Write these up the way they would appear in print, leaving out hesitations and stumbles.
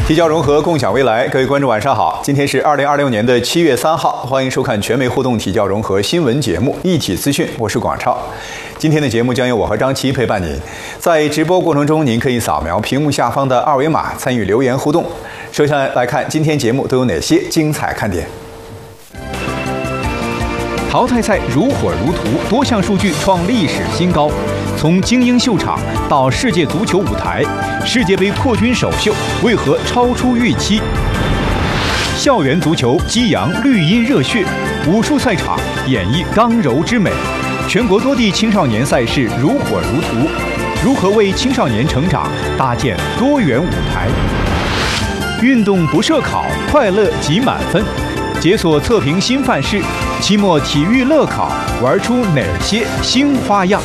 提交融合，共享未来。各位观众，晚上好！今天是2026年的7月3号，欢迎收看全媒互动提交融合新闻节目《一体资讯》，我是广超。今天的节目将由我和张琪陪伴您。在直播过程中，您可以扫描屏幕下方的二维码参与留言互动。首先来看今天节目都有哪些精彩看点。淘汰赛如火如荼，多项数据创历史新高。从精英秀场到世界足球舞台，世界杯破军首秀为何超出预期？校园足球激扬绿茵热血，武术赛场演绎刚柔之美。全国多地青少年赛事如火如荼，如何为青少年成长搭建多元舞台？运动不设考，快乐即满分。解锁测评新范式，期末体育乐考玩出哪些新花样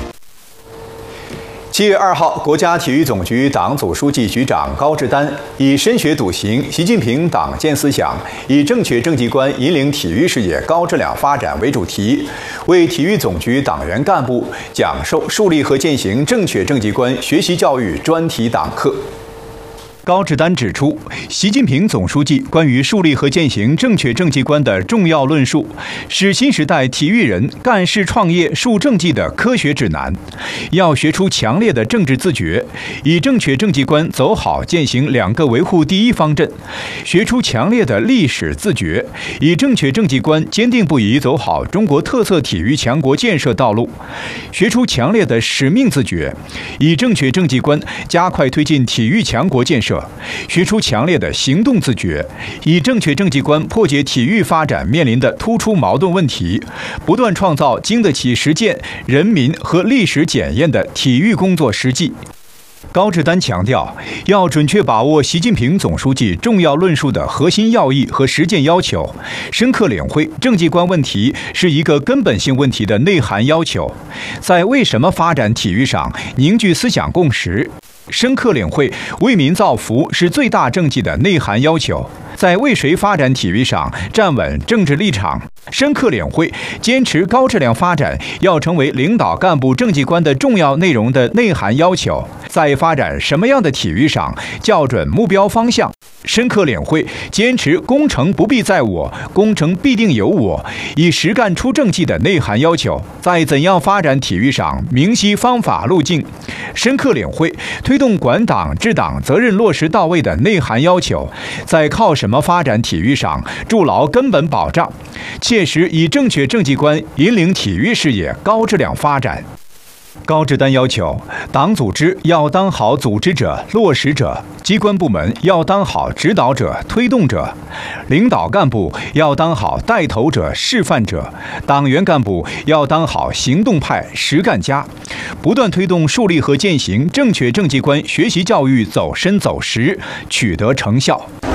？7月2号，国家体育总局党组书记、局长高志丹以深学笃行习近平党建思想，以正确政绩观引领体育事业高质量发展为主题，为体育总局党员干部讲授树立和践行正确政绩观学习教育专题党课。高志丹指出，习近平总书记关于树立和践行正确政绩观的重要论述，是新时代体育人干事创业树政绩的科学指南。要学出强烈的政治自觉，以正确政绩观走好践行两个维护第一方阵；学出强烈的历史自觉，以正确政绩观坚定不移走好中国特色体育强国建设道路；学出强烈的使命自觉，以正确政绩观加快推进体育强国建设。学出强烈的行动自觉，以正确政绩观破解体育发展面临的突出矛盾问题，不断创造经得起实践、人民和历史检验的体育工作实际。高志丹强调，要准确把握习近平总书记重要论述的核心要义和实践要求，深刻领会政绩观问题是一个根本性问题的内涵要求，在为什么发展体育上凝聚思想共识，深刻领会为民造福是最大政绩的内涵要求，在为谁发展体育上站稳政治立场，深刻领会坚持高质量发展要成为领导干部政绩观的重要内容的内涵要求，在发展什么样的体育上校准目标方向，深刻领会坚持功成不必在我，功成必定有我，以实干出政绩的内涵要求，在怎样发展体育上明晰方法路径，深刻领会推动管党治党责任落实到位的内涵要求，在靠什么发展体育上筑牢根本保障，切实以正确政绩观引领体育事业高质量发展。高志丹要求，党组织要当好组织者、落实者，机关部门要当好指导者、推动者，领导干部要当好带头者、示范者，党员干部要当好行动派、实干家，不断推动树立和践行正确政绩观学习教育走深走实，取得成效。